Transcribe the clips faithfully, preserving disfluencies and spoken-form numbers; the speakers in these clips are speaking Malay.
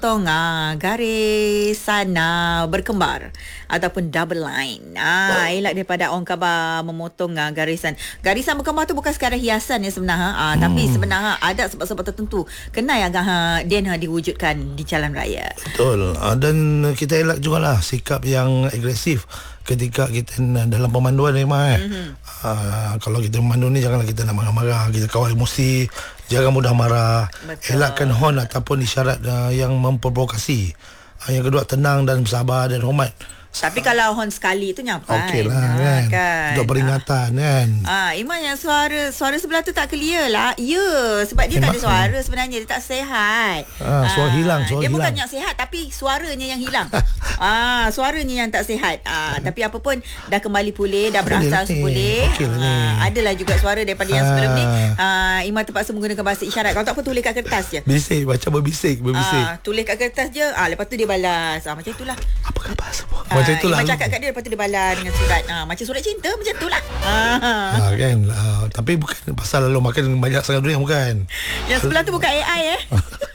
Tong ah, garisan ah, berkembar ataupun double line. Ah, elak daripada orang khabar memotong ah, garisan. Garisan berkembar tu bukan sekadar hiasan ya sebenarnya, ah, hmm. tapi sebenarnya ada sebab-sebab tertentu kena yang ah, dia ah, diwujudkan di jalan raya. Betul. Ah, dan kita elak jugalah sikap yang agresif ketika kita dalam pemanduan ni mah. Mm-hmm. Uh, kalau kita memandu ni janganlah kita nak marah-marah, kita kawal emosi, jangan mudah marah. Betul. Elakkan horn ataupun isyarat uh, yang memprovokasi. Uh, yang kedua, tenang dan bersabar dan hormat. Tapi kalau horn sekali tu nyapai. Okey lah kan. kan. Untuk peringatan ah. kan. Ah, Iman yang suara suara sebelah tu tak clear lah. Ya, sebab dia Memang. tak ada suara sebenarnya, dia tak sihat. Ah, suara ah, hilang, suara dia hilang. Dia bukannya sihat tapi suaranya yang hilang. ah, suaranya yang tak sihat. Ah, tapi apa pun dah kembali pulih, dah berasas pulih. Okay ah, adalah juga suara daripada yang sebelum ni. Ah, Iman terpaksa menggunakan bahasa isyarat. Kalau tak apa tulis kat kertas je. Bisik, macam berbisik, berbisik. Ah, tulis kat kertas je. Ah, lepas tu dia balas. Ah, macam itulah. Apa khabar semua? Ah, macam itulah. Macam cakap kat dia, lepas tu dia balas dengan surat. Ah, macam surat cinta, macam itulah. Ah, ah kan. Ah, tapi bukan pasal lalu makan banyak sangat dunia, bukan. Yang sebelah tu bukan A I eh.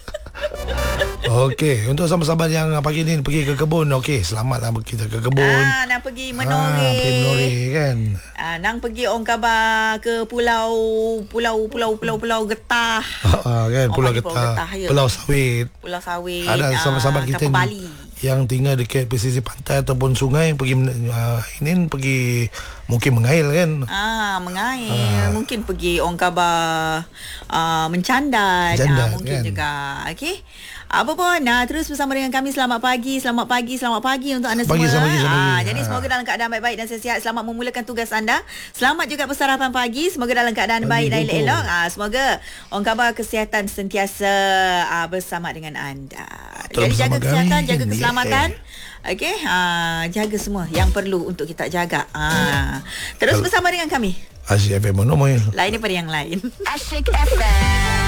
Okey, untuk sahabat-sahabat yang pagi ni pergi ke kebun, okey, selamatlah kita ke kebun. Ah, nak pergi menore. Ah, pergi menore kan. Ah, nang pergi orang khabar ke pulau pulau pulau pulau pulau getah. Ah, kan, pulau getah. Pulau, getah pulau sawit. Pulau sawit. Ada sahabat-sahabat ah, kita ni, Bali yang tinggal dekat pesisir pantai ataupun sungai pergi uh, ini pergi mungkin mengail kan. Ah, mengail. Ah. Mungkin pergi orang khabar uh, mencandat. Ah, mungkin kan. Juga. Okey. Apa pun, nah, terus bersama dengan kami. Selamat pagi, selamat pagi, selamat pagi untuk anda pagi, semua. Pagi, ah, pagi. Jadi semoga dalam keadaan baik-baik dan sihat. Selamat memulakan tugas anda. Selamat juga bersarapan pagi. Semoga dalam keadaan baik dan elok. Ah, semoga orang khabar kesihatan sentiasa ah, bersama dengan anda. Jadi jaga kesihatan, jaga keselamatan. Yeah. Okey, ah, jaga semua yang perlu untuk kita jaga. Ah, terus bersama dengan kami. Asyik F M, no more. Lain daripada yang lain. Asyik F M.